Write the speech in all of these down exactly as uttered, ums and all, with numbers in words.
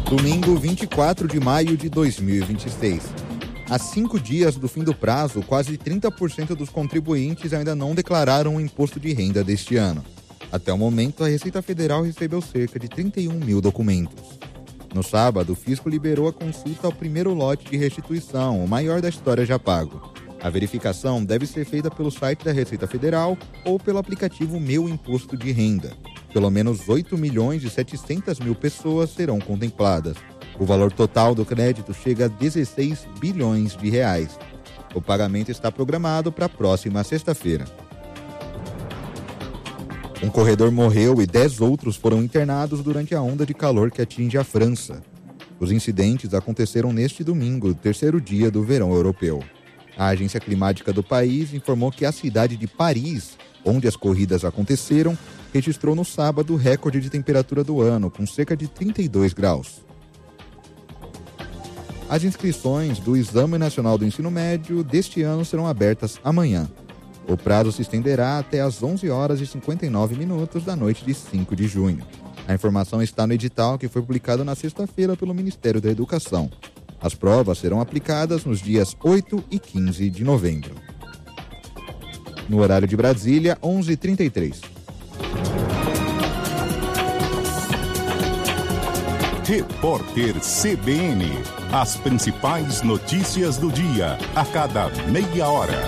Domingo, vinte e quatro de maio de dois mil e vinte e seis. Há cinco dias do fim do prazo, quase trinta por cento dos contribuintes ainda não declararam o imposto de renda deste ano. Até o momento, a Receita Federal recebeu cerca de trinta e um mil documentos. No sábado, o fisco liberou a consulta ao primeiro lote de restituição, o maior da história já pago. A verificação deve ser feita pelo site da Receita Federal ou pelo aplicativo Meu Imposto de Renda. Pelo menos oito milhões e setecentas mil pessoas serão contempladas. O valor total do crédito chega a dezesseis bilhões de reais. O pagamento está programado para a próxima sexta-feira. Um corredor morreu e dez outros foram internados durante a onda de calor que atinge a França. Os incidentes aconteceram neste domingo, terceiro dia do verão europeu. A agência climática do país informou que a cidade de Paris, onde as corridas aconteceram, registrou no sábado o recorde de temperatura do ano, com cerca de trinta e dois graus. As inscrições do Exame Nacional do Ensino Médio deste ano serão abertas amanhã. O prazo se estenderá até às onze horas e cinquenta e nove minutos da noite de cinco de junho. A informação está no edital que foi publicado na sexta-feira pelo Ministério da Educação. As provas serão aplicadas nos dias oito e quinze de novembro. No horário de Brasília, onze e trinta e três. Repórter C B N. As principais notícias do dia, a cada meia hora.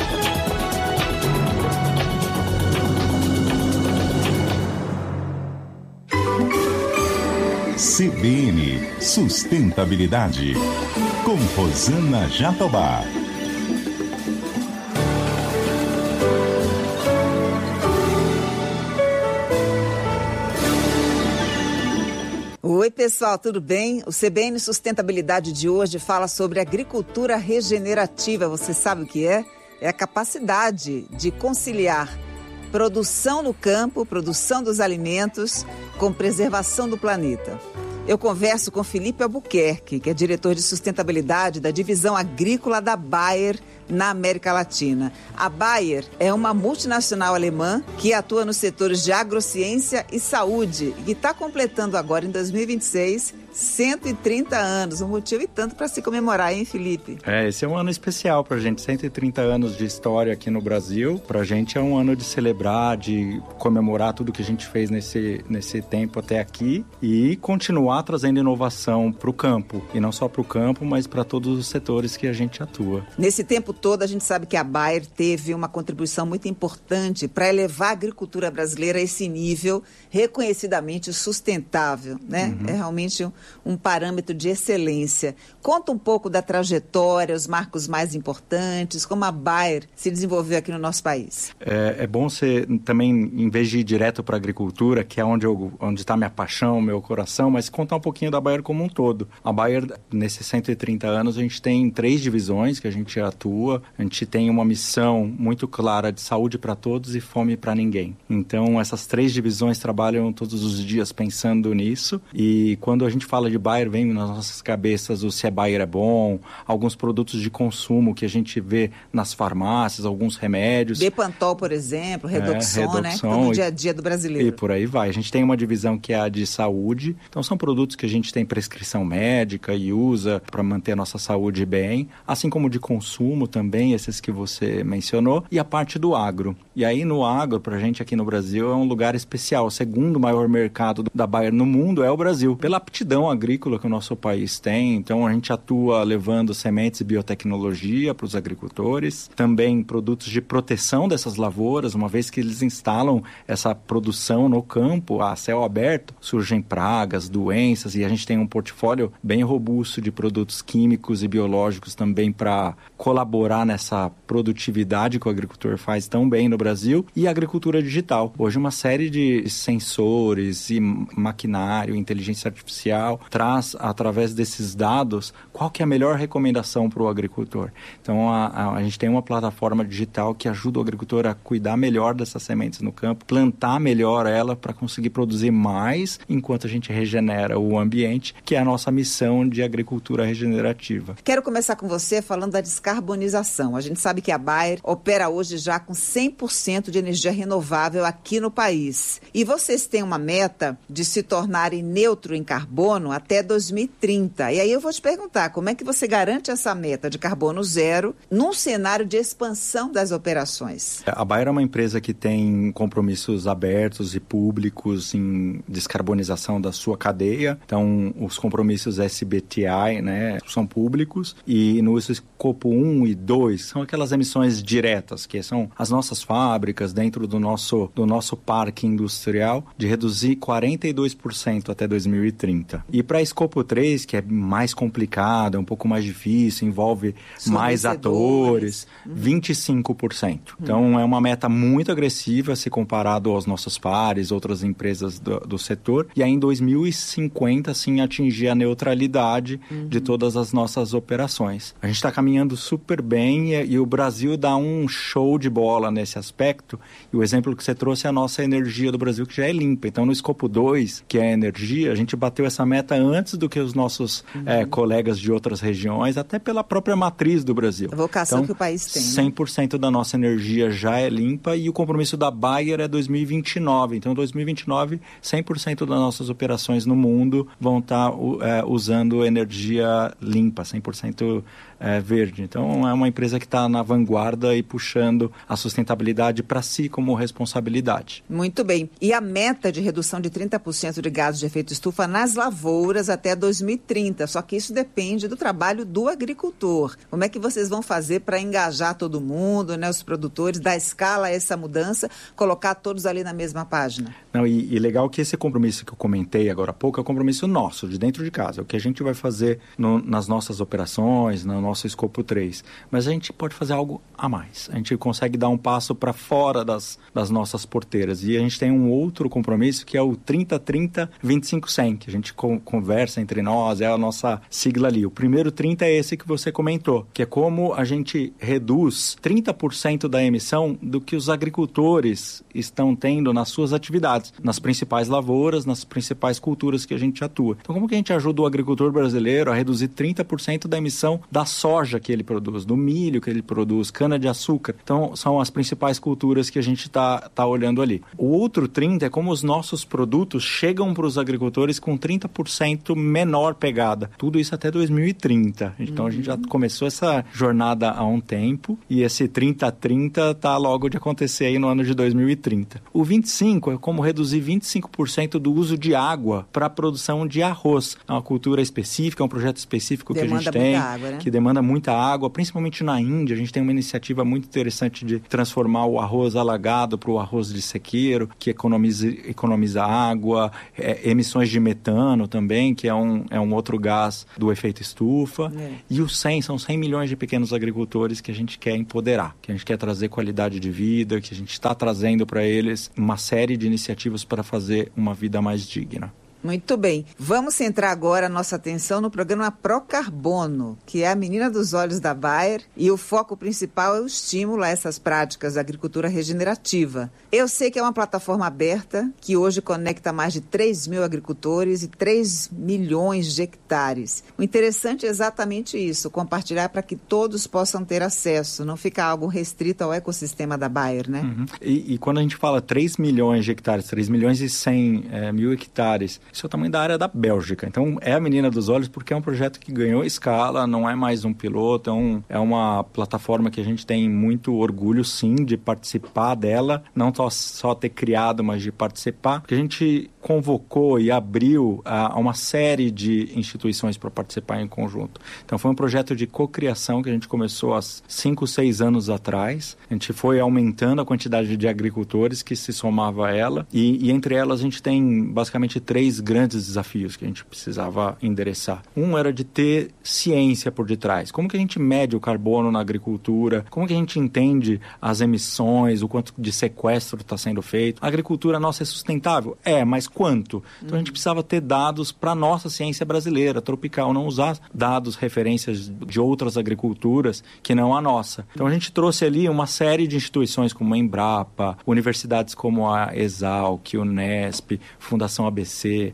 C B N Sustentabilidade, com Rosana Jatobá. Oi, pessoal, tudo bem? O C B N Sustentabilidade de hoje fala sobre agricultura regenerativa. Você sabe o que é? É a capacidade de conciliar produção no campo, produção dos alimentos, com preservação do planeta. Eu converso com Felipe Albuquerque, que é diretor de sustentabilidade da divisão agrícola da Bayer na América Latina. A Bayer é uma multinacional alemã que atua nos setores de agrociência e saúde e que está completando agora, em dois mil e vinte e seis, cento e trinta anos. Um motivo e tanto para se comemorar, hein, Felipe? É, esse é um ano especial para a gente. cento e trinta anos de história aqui no Brasil. Para a gente é um ano de celebrar, de comemorar tudo que a gente fez nesse, nesse tempo até aqui e continuar trazendo inovação para o campo. E não só para o campo, mas para todos os setores que a gente atua. Nesse tempo todo, a gente sabe que a Bayer teve uma contribuição muito importante para elevar a agricultura brasileira a esse nível reconhecidamente sustentável, né? Uhum. É realmente um, um parâmetro de excelência. Conta um pouco da trajetória, os marcos mais importantes, como a Bayer se desenvolveu aqui no nosso país. É, é bom você também, em vez de ir direto para a agricultura, que é onde eu, onde está minha paixão, meu coração, mas contar um pouquinho da Bayer como um todo. A Bayer, nesses cento e trinta anos, a gente tem três divisões que a gente atua. A gente tem uma missão muito clara de saúde para todos e fome para ninguém. Então, essas três divisões trabalham todos os dias pensando nisso. E quando a gente fala de Bayer, vem nas nossas cabeças o se é Bayer é bom, alguns produtos de consumo que a gente vê nas farmácias, alguns remédios. Bepantol, por exemplo, Redoxon, é, Redoxon, né? Que tá no dia a dia do brasileiro. E por aí vai. A gente tem uma divisão que é a de saúde. Então, são produtos que a gente tem prescrição médica e usa para manter a nossa saúde bem, assim como de consumo também, esses que você mencionou, e a parte do agro. E aí no agro, pra gente aqui no Brasil, é um lugar especial. O segundo maior mercado da Bayer no mundo é o Brasil, pela aptidão agrícola que o nosso país tem. Então a gente atua levando sementes e biotecnologia para os agricultores, também produtos de proteção dessas lavouras, uma vez que eles instalam essa produção no campo, a céu aberto, surgem pragas, doenças, e a gente tem um portfólio bem robusto de produtos químicos e biológicos também para colaborar nessa produtividade que o agricultor faz tão bem no Brasil, e a agricultura digital. Hoje uma série de sensores e maquinário, inteligência artificial, traz através desses dados qual que é a melhor recomendação para o agricultor. Então a, a, a gente tem uma plataforma digital que ajuda o agricultor a cuidar melhor dessas sementes no campo, plantar melhor ela para conseguir produzir mais enquanto a gente regenera o ambiente, que é a nossa missão de agricultura regenerativa. Quero começar com você falando da descarbonização. A gente sabe que a Bayer opera hoje já com cem por cento de energia renovável aqui no país. E vocês têm uma meta de se tornarem neutro em carbono carbono até dois mil e trinta. E aí eu vou te perguntar, como é que você garante essa meta de carbono zero num cenário de expansão das operações? A Bayer é uma empresa que tem compromissos abertos e públicos em descarbonização da sua cadeia. Então, os compromissos S B T I, né, são públicos, e no escopo um e dois são aquelas emissões diretas, que são as nossas fábricas dentro do nosso, do nosso parque industrial, de reduzir quarenta e dois por cento até dois mil e trinta. E para escopo três, que é mais complicado, é um pouco mais difícil, envolve mais atores, uhum. vinte e cinco por cento. Então, uhum. é uma meta muito agressiva se comparado aos nossos pares, outras empresas do, do setor, e aí em dois mil e cinquenta, sim, atingir a neutralidade uhum. de todas as nossas operações. A gente está caminhando super bem e, e o Brasil dá um show de bola nesse aspecto, e o exemplo que você trouxe é a nossa energia do Brasil, que já é limpa. Então, no escopo dois, que é a energia, a gente bateu essa meta antes do que os nossos uhum. é, colegas de outras regiões, até pela própria matriz do Brasil. A vocação então, que o país tem. Né? cem por cento da nossa energia já é limpa, e o compromisso da Bayer é dois mil e vinte e nove. Então, dois mil e vinte e nove, cem por cento das nossas operações no mundo vão estar é, usando energia limpa, cem por cento é, verde. Então, é uma empresa que está na vanguarda e puxando a sustentabilidade para si como responsabilidade. Muito bem. E a meta de redução de trinta por cento de gases de efeito estufa nas lavouras até dois mil e trinta. Só que isso depende do trabalho do agricultor. Como é que vocês vão fazer para engajar todo mundo, né, os produtores, dar escala a essa mudança, colocar todos ali na mesma página? Não, e, e legal que esse compromisso que eu comentei agora há pouco é um compromisso nosso, de dentro de casa. É o que a gente vai fazer no, nas nossas operações, no nosso escopo três. Mas a gente pode fazer algo a mais. A gente consegue dar um passo para fora das, das nossas porteiras. E a gente tem um outro compromisso que é o trinta trinta vinte e cinco cem, que a gente co- conversa entre nós, é a nossa sigla ali. O primeiro trinta é esse que você comentou, que é como a gente reduz trinta por cento da emissão do que os agricultores estão tendo nas suas atividades, nas principais lavouras, nas principais culturas que a gente atua. Então, como que a gente ajuda o agricultor brasileiro a reduzir trinta por cento da emissão da soja que ele produz, do milho que ele produz, cana-de-açúcar? Então, são as principais culturas que a gente está tá olhando ali. O outro trinta é como os nossos produtos chegam para os agricultores com trinta por cento menor pegada. Tudo isso até dois mil e trinta. Então, uhum. a gente já começou essa jornada há um tempo, e esse trinta trinta está logo de acontecer aí no ano de dois mil e trinta. O vinte e cinco é como reduzir vinte e cinco por cento do uso de água para a produção de arroz. É uma cultura específica, é um projeto específico demanda que a gente tem, água, né? que demanda muita água, principalmente na Índia. A gente tem uma iniciativa muito interessante de transformar o arroz alagado para o arroz de sequeiro, que economiza, economiza água, é, emissões de metano também, que é um, é um outro gás do efeito estufa. É. E os cem, são cem milhões de pequenos agricultores que a gente quer empoderar, que a gente quer trazer qualidade de vida, que a gente está trazendo para eles uma série de iniciativas para fazer uma vida mais digna. Muito bem. Vamos centrar agora a nossa atenção no programa Procarbono, que é a menina dos olhos da Bayer, e o foco principal é o estímulo a essas práticas da agricultura regenerativa. Eu sei que é uma plataforma aberta que hoje conecta mais de três mil agricultores e três milhões de hectares. O interessante é exatamente isso, compartilhar para que todos possam ter acesso, não ficar algo restrito ao ecossistema da Bayer, né? Uhum. E, e quando a gente fala três milhões de hectares, três milhões e cem é, mil hectares, isso é o tamanho da área da Bélgica. Então, é a menina dos olhos porque é um projeto que ganhou escala, não é mais um piloto, é, um, é uma plataforma que a gente tem muito orgulho, sim, de participar dela, não só, só ter criado, mas de participar, porque a gente convocou e abriu a, a uma série de instituições para participar em conjunto. Então, foi um projeto de cocriação que a gente começou há cinco, seis anos atrás. A gente foi aumentando a quantidade de agricultores que se somava a ela, e, e entre elas a gente tem basicamente três grandes desafios que a gente precisava endereçar. Um era de ter ciência por detrás. Como que a gente mede o carbono na agricultura? Como que a gente entende as emissões, o quanto de sequestro está sendo feito? A agricultura nossa é sustentável? É, mas quanto? Então uhum. a gente precisava ter dados para a nossa ciência brasileira, tropical, não usar dados, referências de outras agriculturas que não a nossa. Então a gente trouxe ali uma série de instituições como a Embrapa, universidades como a Exalc, Unesp, Fundação A B C, para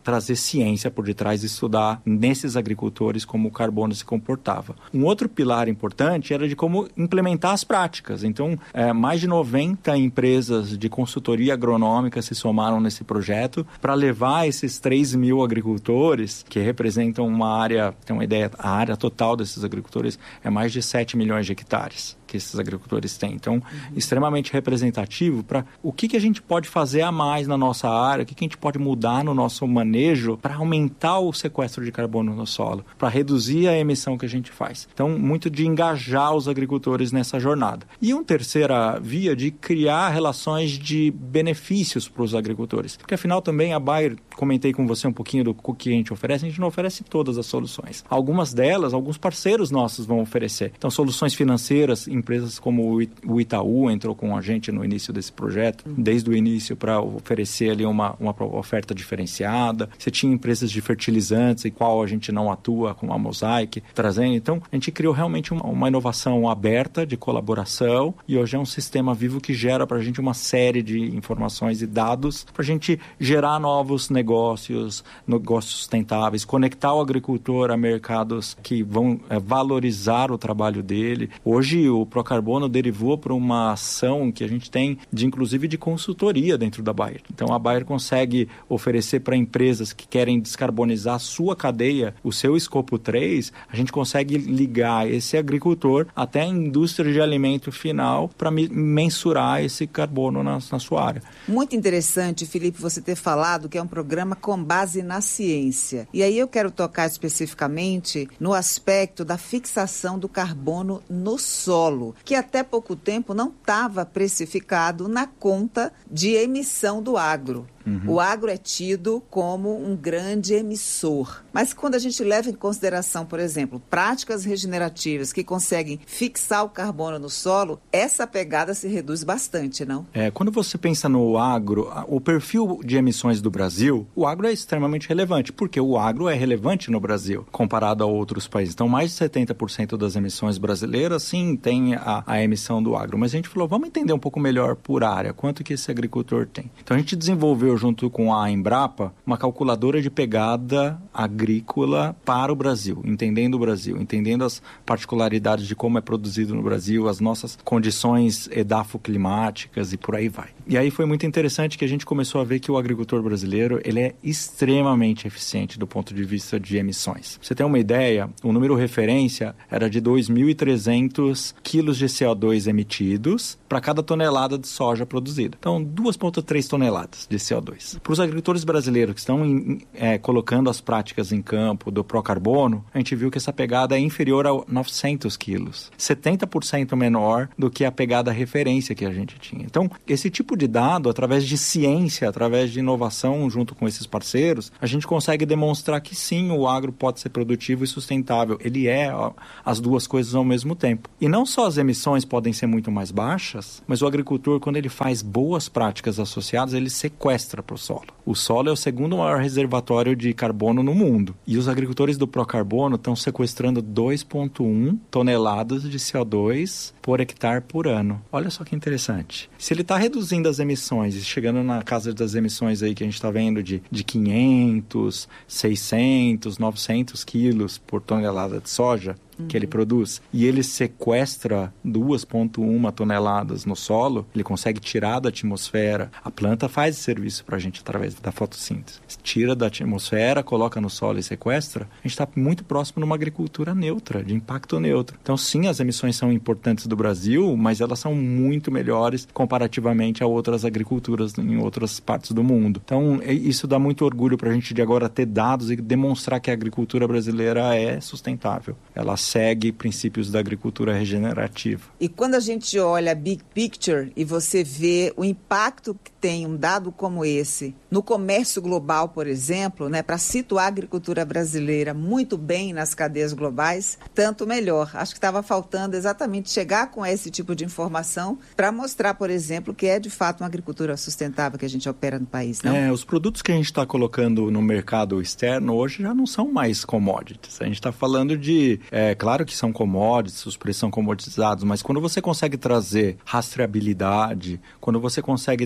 trazer ciência por detrás e estudar nesses agricultores como o carbono se comportava. Um outro pilar importante era de como implementar as práticas. Então, é, mais de noventa empresas de consultoria agronômica se somaram nesse projeto para levar esses três mil agricultores, que representam uma área, tem uma ideia, a área total desses agricultores é mais de sete milhões de hectares que esses agricultores têm. Então, uhum. extremamente representativo para o que, que a gente pode fazer a mais na nossa área, o que, que a gente pode mudar no nosso manejo para aumentar o sequestro de carbono no solo, para reduzir a emissão que a gente faz. Então, muito de engajar os agricultores nessa jornada. E uma terceira via de criar relações de benefícios para os agricultores. Porque, afinal, também a Bayer, comentei com você um pouquinho do que a gente oferece, a gente não oferece todas as soluções. Algumas delas, alguns parceiros nossos vão oferecer. Então, soluções financeiras, empresas como o Itaú entrou com a gente no início desse projeto, desde o início para oferecer ali uma, uma oferta diferenciada. Você tinha empresas de fertilizantes, em qual a gente não atua, como a Mosaic, trazendo. Então, a gente criou realmente uma, uma inovação aberta de colaboração e hoje é um sistema vivo que gera para a gente uma série de informações e dados para a gente gerar novos negócios, negócios sustentáveis, conectar o agricultor a mercados que vão é, valorizar o trabalho dele. Hoje, o Procarbono derivou para uma ação que a gente tem, de inclusive de consultoria dentro da Bayer. Então, a Bayer consegue oferecer para empresas que querem descarbonizar a sua cadeia, o seu escopo três, a gente consegue ligar esse agricultor até a indústria de alimento final para mensurar esse carbono na, na sua área. Muito interessante, Felipe, você ter falado que é um programa com base na ciência. E aí eu quero tocar especificamente no aspecto da fixação do carbono no solo, que até pouco tempo não estava precificado na conta de emissão do agro. Uhum. O agro é tido como um grande emissor. Mas quando a gente leva em consideração, por exemplo, práticas regenerativas que conseguem fixar o carbono no solo, essa pegada se reduz bastante, não? É, quando você pensa no agro, o perfil de emissões do Brasil, o agro é extremamente relevante, porque o agro é relevante no Brasil, comparado a outros países. Então, mais de setenta por cento das emissões brasileiras, sim, tem a, a emissão do agro. Mas a gente falou, vamos entender um pouco melhor por área, quanto que esse agricultor tem. Então, a gente desenvolveu junto com a Embrapa, uma calculadora de pegada agrícola para o Brasil, entendendo o Brasil, entendendo as particularidades de como é produzido no Brasil, as nossas condições edafoclimáticas e por aí vai. E aí foi muito interessante que a gente começou a ver que o agricultor brasileiro, ele é extremamente eficiente do ponto de vista de emissões. Pra você ter uma ideia, o número referência era de dois mil e trezentos quilos de C O dois emitidos para cada tonelada de soja produzida. Então, duas vírgula três toneladas de C O dois. Para os agricultores brasileiros que estão em, é, colocando as práticas em campo do Procarbono, a gente viu que essa pegada é inferior a novecentos quilos. setenta por cento menor do que a pegada referência que a gente tinha. Então, esse tipo de dado, através de ciência, através de inovação junto com esses parceiros, a gente consegue demonstrar que sim, o agro pode ser produtivo e sustentável. Ele é ó, as duas coisas ao mesmo tempo. E não só as emissões podem ser muito mais baixas, mas o agricultor, quando ele faz boas práticas associadas, ele sequestra para o solo. O solo é o segundo maior reservatório de carbono no mundo. E os agricultores do Procarbono estão sequestrando dois vírgula um toneladas de C O dois por hectare por ano. Olha só que interessante. Se ele está reduzindo as emissões e chegando na casa das emissões aí que a gente está vendo de, de quinhentos, seiscentos, novecentos quilos por tonelada de soja, que ele produz, e ele sequestra duas vírgula um toneladas no solo, ele consegue tirar da atmosfera. A planta faz esse serviço para a gente através da fotossíntese. Tira da atmosfera, coloca no solo e sequestra. A gente está muito próximo de uma agricultura neutra, de impacto neutro. Então, sim, as emissões são importantes do Brasil, mas elas são muito melhores comparativamente a outras agriculturas em outras partes do mundo. Então, isso dá muito orgulho para a gente de agora ter dados e demonstrar que a agricultura brasileira é sustentável. Ela segue princípios da agricultura regenerativa. E quando a gente olha a big picture e você vê o impacto que tem um dado como esse no comércio global, por exemplo, né, para situar a agricultura brasileira muito bem nas cadeias globais, tanto melhor. Acho que estava faltando exatamente chegar com esse tipo de informação para mostrar, por exemplo, que é de fato uma agricultura sustentável que a gente opera no país, não? É, os produtos que a gente está colocando no mercado externo hoje já não são mais commodities. A gente está falando de... É, claro que são commodities, os preços são comoditizados, mas quando você consegue trazer rastreabilidade, quando você consegue trazer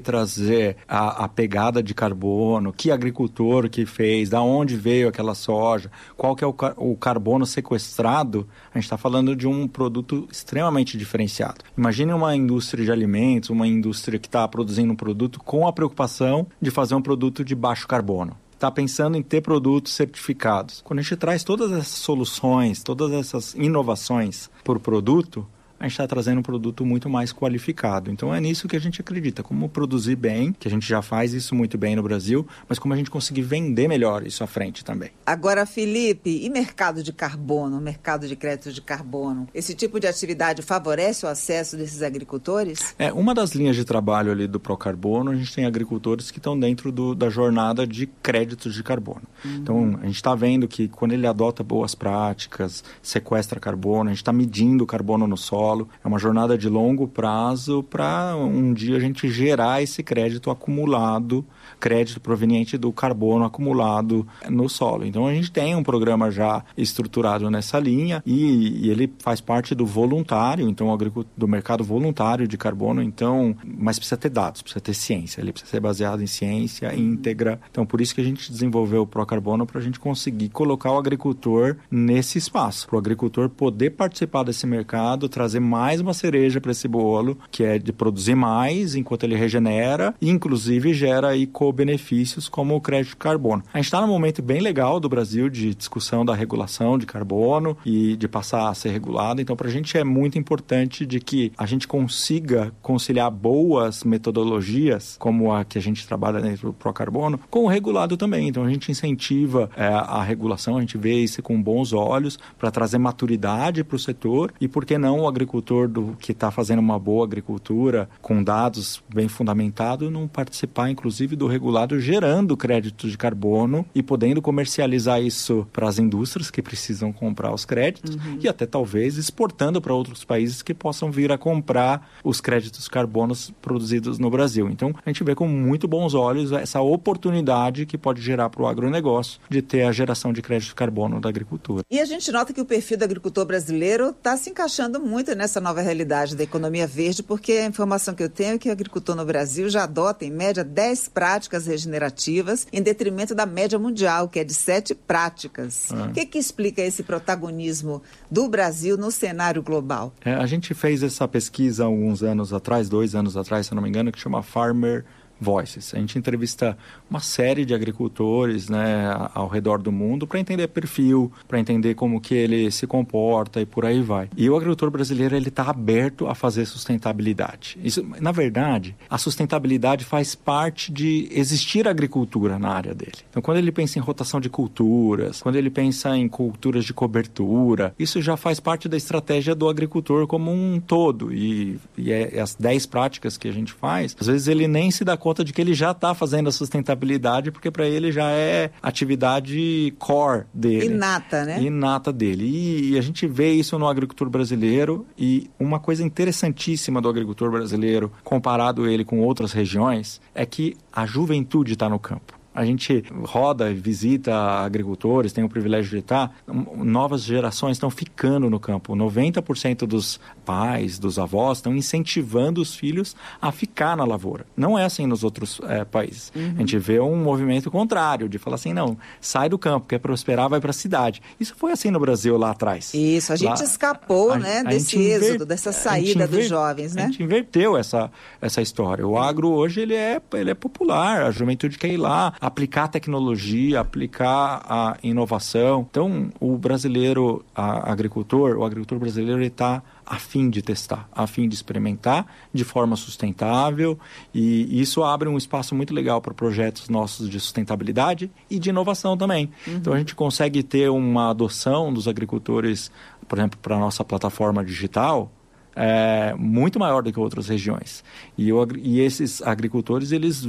dizer a, a pegada de carbono, que agricultor que fez, da onde veio aquela soja, qual que é o, o carbono sequestrado, a gente está falando de um produto extremamente diferenciado. Imagine uma indústria de alimentos, uma indústria que está produzindo um produto com a preocupação de fazer um produto de baixo carbono. Está pensando em ter produtos certificados. Quando a gente traz todas essas soluções, todas essas inovações por produto, a gente está trazendo um produto muito mais qualificado. Então é nisso que a gente acredita, como produzir bem, que a gente já faz isso muito bem no Brasil, mas como a gente conseguir vender melhor isso à frente também. Agora, Felipe, e mercado de carbono, mercado de crédito de carbono? Esse tipo de atividade favorece o acesso desses agricultores? É, uma das linhas de trabalho ali do Procarbono, a gente tem agricultores que estão dentro do, da jornada de créditos de carbono. Uhum. Então, a gente está vendo que quando ele adota boas práticas, sequestra carbono, a gente está medindo o carbono no solo. É uma jornada de longo prazo para um dia a gente gerar esse crédito acumulado, crédito proveniente do carbono acumulado no solo. Então a gente tem um programa já estruturado nessa linha e, e ele faz parte do voluntário, então do mercado voluntário de carbono, então, mas precisa ter dados, precisa ter ciência, ele precisa ser baseado em ciência íntegra. Então por isso que a gente desenvolveu o Procarbono, para a gente conseguir colocar o agricultor nesse espaço, para o agricultor poder participar desse mercado, trazer mais uma cereja para esse bolo, que é de produzir mais enquanto ele regenera e inclusive gera aí co-benefícios como o crédito de carbono. A gente está num momento bem legal do Brasil de discussão da regulação de carbono e de passar a ser regulado, então para a gente é muito importante de que a gente consiga conciliar boas metodologias, como a que a gente trabalha dentro do Procarbono, com o regulado também. Então a gente incentiva é, a regulação, a gente vê isso com bons olhos para trazer maturidade para o setor e, por que não, o agricultor do, que está fazendo uma boa agricultura com dados bem fundamentados não participar, inclusive, do regulado gerando créditos de carbono e podendo comercializar isso para as indústrias que precisam comprar os créditos uhum. e até talvez exportando para outros países que possam vir a comprar os créditos de carbono produzidos no Brasil. Então, a gente vê com muito bons olhos essa oportunidade que pode gerar para o agronegócio de ter a geração de crédito de carbono da agricultura. E a gente nota que o perfil do agricultor brasileiro está se encaixando muito nessa nova realidade da economia verde, porque a informação que eu tenho é que o agricultor no Brasil já adota, em média, dez práticas regenerativas, em detrimento da média mundial, que é de sete práticas. É. O que que explica esse protagonismo do Brasil no cenário global? É, a gente fez essa pesquisa há alguns anos atrás, dois anos atrás, se eu não me engano, que chama Farmer Voices. A gente entrevista uma série de agricultores, né, ao redor do mundo para entender perfil, para entender como que ele se comporta e por aí vai. E o agricultor brasileiro, ele está aberto a fazer sustentabilidade. Isso, na verdade, a sustentabilidade faz parte de existir agricultura na área dele. Então, quando ele pensa em rotação de culturas, quando ele pensa em culturas de cobertura, isso já faz parte da estratégia do agricultor como um todo. E, e é, as dez práticas que a gente faz, às vezes ele nem se dá conta de que ele já está fazendo a sustentabilidade, porque para ele já é atividade core dele. Inata, né? Inata dele. E, e a gente vê isso no agricultor brasileiro, e uma coisa interessantíssima do agricultor brasileiro, comparado ele com outras regiões, é que a juventude está no campo. A gente roda e visita agricultores, tem o privilégio de estar, novas gerações estão ficando no campo. noventa por cento dos pais, dos avós, estão incentivando os filhos a ficar na lavoura. Não é assim nos outros é, países. Uhum. A gente vê um movimento contrário, de falar assim, não, sai do campo, quer prosperar, vai para a cidade. Isso foi assim no Brasil lá atrás. Isso, a gente lá, escapou a, né, a desse êxodo, inver... dessa saída inver... dos jovens, né? A gente inverteu essa, essa história. O agro hoje ele é, ele é popular, a juventude quer ir lá, aplicar tecnologia, aplicar a inovação. Então, o brasileiro, a agricultor, o agricultor brasileiro, ele está a fim de testar, a fim de experimentar de forma sustentável, e isso abre um espaço muito legal para projetos nossos de sustentabilidade e de inovação também. Uhum. Então, a gente consegue ter uma adoção dos agricultores, por exemplo, para a nossa plataforma digital, é muito maior do que outras regiões. E, eu, e esses agricultores, eles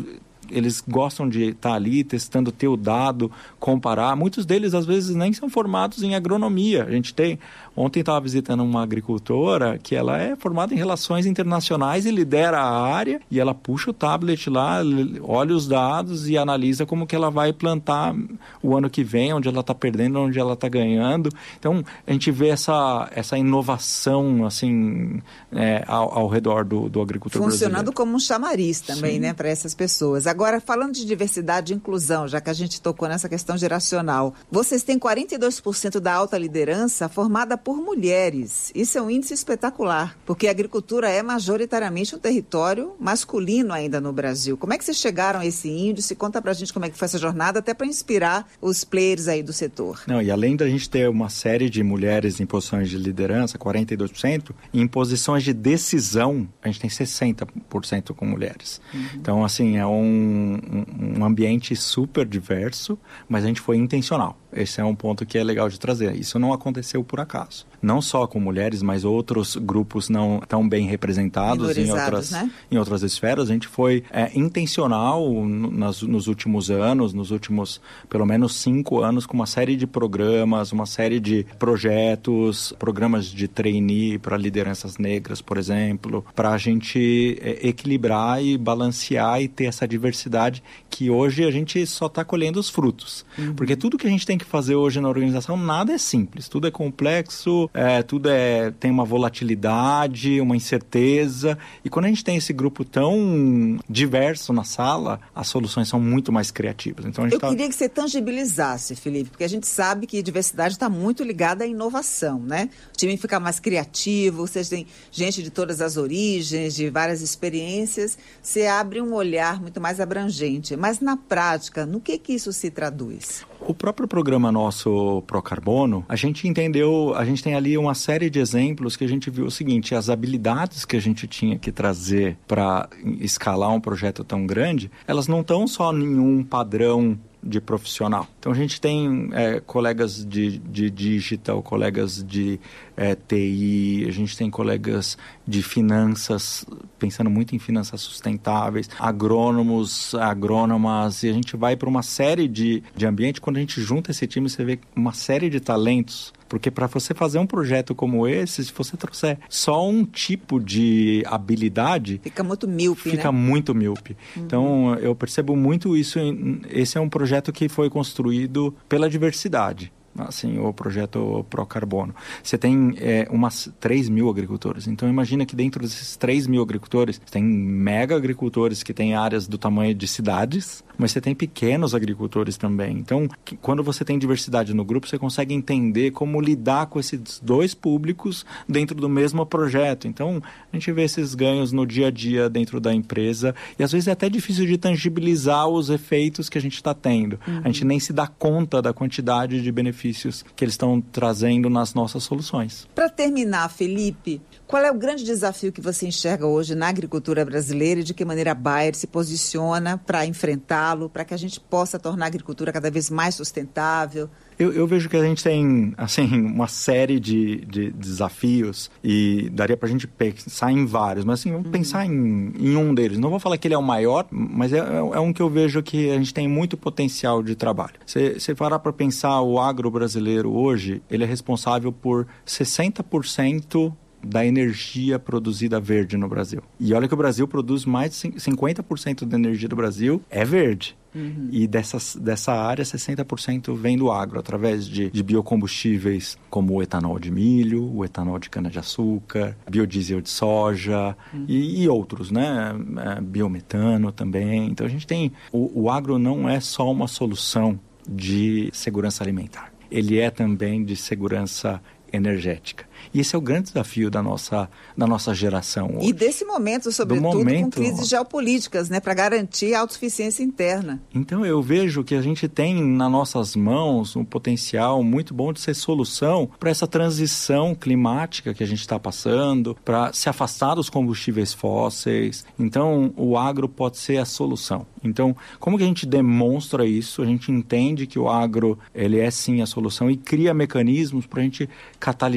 eles gostam de estar ali testando, ter o dado, comparar. Muitos deles, às vezes, nem são formados em agronomia. A gente tem... Ontem estava visitando uma agricultora que ela é formada em relações internacionais e lidera a área, e ela puxa o tablet lá, olha os dados e analisa como que ela vai plantar o ano que vem, onde ela está perdendo, onde ela está ganhando. Então, a gente vê essa, essa inovação assim, é, ao, ao redor do, do agricultor funcionando brasileiro. Como um chamariz também, né, para essas pessoas. Agora, falando de diversidade e inclusão, já que a gente tocou nessa questão geracional, vocês têm quarenta e dois por cento da alta liderança formada por mulheres. Isso é um índice espetacular, porque a agricultura é majoritariamente um território masculino ainda no Brasil. Como é que vocês chegaram a esse índice? Conta pra gente como é que foi essa jornada, até para inspirar os players aí do setor. Não, e além da gente ter uma série de mulheres em posições de liderança, quarenta e dois por cento, em posições de decisão, a gente tem sessenta por cento com mulheres. Uhum. Então, assim, é um, um ambiente super diverso, mas a gente foi intencional. Esse é um ponto que é legal de trazer. Isso não aconteceu por acaso. Não só com mulheres, mas outros grupos não tão bem representados em outras, né? em outras esferas. A gente foi é, intencional nas, nos últimos anos, nos últimos pelo menos cinco anos, com uma série de programas, uma série de projetos, programas de trainee para lideranças negras, por exemplo, para a gente é, equilibrar e balancear e ter essa diversidade que hoje a gente só está colhendo os frutos. Uhum. Porque tudo que a gente tem que fazer hoje na organização, nada é simples, tudo é complexo, é, tudo é, tem uma volatilidade, uma incerteza, e quando a gente tem esse grupo tão diverso na sala, as soluções são muito mais criativas. Então, a gente Eu tá... queria que você tangibilizasse, Felipe, porque a gente sabe que diversidade está muito ligada à inovação, né? O time fica mais criativo, vocês têm gente de todas as origens, de várias experiências, você abre um olhar muito mais abrangente, mas na prática, no que que isso se traduz? O próprio programa nosso Procarbono, a gente entendeu, a gente tem ali uma série de exemplos que a gente viu o seguinte: as habilidades que a gente tinha que trazer para escalar um projeto tão grande, elas não estão só em um padrão de profissional. Então, a gente tem é, colegas de, de digital, colegas de é, T I, a gente tem colegas de finanças, pensando muito em finanças sustentáveis, agrônomos, agrônomas, e a gente vai para uma série de, de ambientes. Quando a gente junta esse time, você vê uma série de talentos. Porque para você fazer um projeto como esse, se você trouxer só um tipo de habilidade... Fica muito míope, Fica né? muito míope. Uhum. Então, eu percebo muito isso. Em, esse é um projeto que foi construído pela diversidade. Assim, o projeto Procarbono. Você tem é, umas três mil agricultores. Então, imagina que dentro desses três mil agricultores, tem mega agricultores que têm áreas do tamanho de cidades, mas você tem pequenos agricultores também. Então, que, quando você tem diversidade no grupo, você consegue entender como lidar com esses dois públicos dentro do mesmo projeto. Então, a gente vê esses ganhos no dia a dia dentro da empresa, e às vezes é até difícil de tangibilizar os efeitos que a gente está tendo. Uhum. A gente nem se dá conta da quantidade de benefícios que eles estão trazendo nas nossas soluções. Para terminar, Felipe, qual é o grande desafio que você enxerga hoje na agricultura brasileira e de que maneira a Bayer se posiciona para enfrentá-lo, para que a gente possa tornar a agricultura cada vez mais sustentável? Eu, eu vejo que a gente tem, assim, uma série de, de desafios, e daria para a gente pensar em vários, mas assim, vamos uhum. pensar em, em um deles. Não vou falar que ele é o maior, mas é, é um que eu vejo que a gente tem muito potencial de trabalho. Se você parar para pensar, o agro brasileiro hoje, ele é responsável por sessenta por cento da energia produzida verde no Brasil. E olha que o Brasil produz mais de cinquenta por cento da energia do Brasil é verde. Uhum. E dessas, dessa área, sessenta por cento vem do agro, através de, de biocombustíveis como o etanol de milho, o etanol de cana-de-açúcar, biodiesel de soja uhum. e, e outros, né? É, biometano também. Então, a gente tem... O, o agro não é só uma solução de segurança alimentar. Ele é também de segurança energética. E esse é o grande desafio da nossa, da nossa geração hoje. E desse momento, sobretudo, momento, com crises geopolíticas, né, para garantir a autossuficiência interna. Então, eu vejo que a gente tem nas nossas mãos um potencial muito bom de ser solução para essa transição climática que a gente está passando, para se afastar dos combustíveis fósseis. Então, o agro pode ser a solução. Então, como que a gente demonstra isso? A gente entende que o agro, ele é sim a solução e cria mecanismos para a gente catalisar e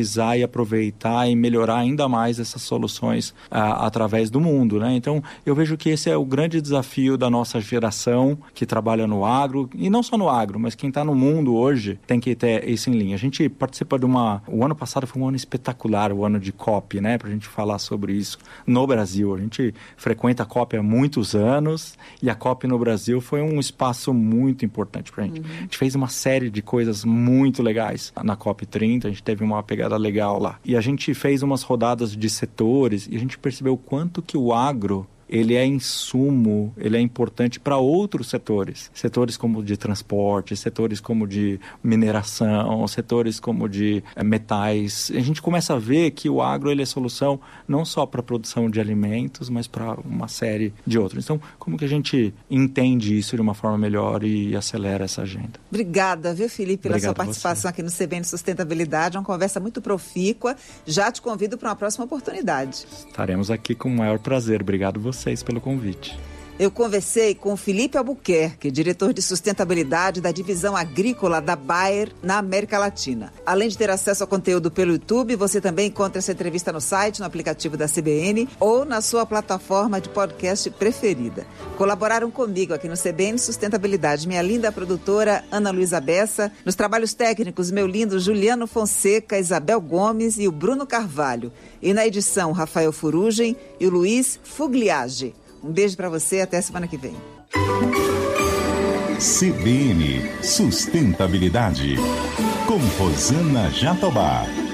aproveitar e melhorar ainda mais essas soluções ah, através do mundo, né? Então, eu vejo que esse é o grande desafio da nossa geração que trabalha no agro, e não só no agro, mas quem está no mundo hoje tem que ter isso em linha. A gente participa de uma... O ano passado foi um ano espetacular, o ano de COP, né? Para a gente falar sobre isso no Brasil. A gente frequenta a COP há muitos anos e a COP no Brasil foi um espaço muito importante para a gente. Uhum. A gente fez uma série de coisas muito legais na COP trinta, a gente teve uma pegada legal lá. E a gente fez umas rodadas de setores e a gente percebeu o quanto que o agro ele é insumo, ele é importante para outros setores. Setores como de transporte, setores como de mineração, setores como de é, metais. A gente começa a ver que o agro ele é solução não só para a produção de alimentos, mas para uma série de outros. Então, como que a gente entende isso de uma forma melhor e acelera essa agenda? Obrigada, viu, Felipe, pela Obrigado sua participação aqui no C B N Sustentabilidade. Uma conversa muito profícua. Já te convido para uma próxima oportunidade. Estaremos aqui com o maior prazer. Obrigado você. vocês pelo convite. Eu conversei com Felipe Albuquerque, diretor de sustentabilidade da divisão agrícola da Bayer na América Latina. Além de ter acesso ao conteúdo pelo YouTube, você também encontra essa entrevista no site, no aplicativo da C B N ou na sua plataforma de podcast preferida. Colaboraram comigo aqui no C B N Sustentabilidade minha linda produtora Ana Luísa Bessa, nos trabalhos técnicos meu lindo Juliano Fonseca, Isabel Gomes e o Bruno Carvalho. E na edição Rafael Furugem e o Luiz Fugliage. Um beijo para você e até a semana que vem. C B N Sustentabilidade, com Rosana Jatobá.